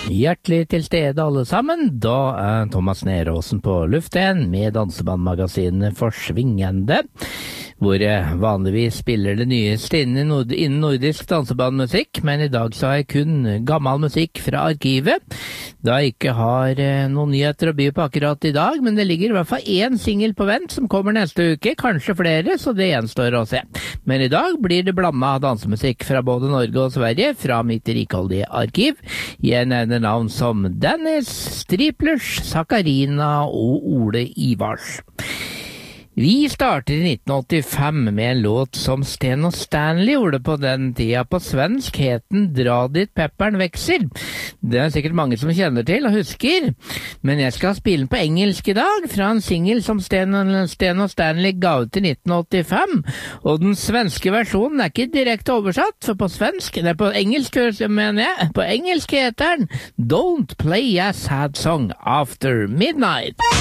Hjertelig til stede alle sammen, da er Thomas Neråsen på luften med dansebandmagasinet Forsvingende, hvor jeg vanligvis spiller det nyeste innen nordisk dansebandmusikk, men i dag så har jeg kun gammel musikk fra arkivet, da jeg ikke har noen nyheter å by på akkurat i dag, men det ligger i hvert fall en single på vent som kommer neste uke, kanskje flere, så det gjenstår å se. Men i dag blir det blandet dansemusikk fra både Norge og Sverige, fra mitt rikholdige arkiv. Jeg nevner navn som Dennis, Striplers, Sakarina og Ole Ivars. Vi starter i 1985 med en låt som Sten og Stanley gjorde på den tida. På svensk het den Dra dit pepperen vekser. Det er sikkert mange som kjenner til og husker, men jeg skal spille den på engelsk i dag, fra en single som Sten og Stanley ga ut i 1985. Og den svenske versjonen er ikke direkte oversatt, for på svensk, det er på engelsk, mener jeg, på engelsk heter den Don't Play a Sad Song After Midnight.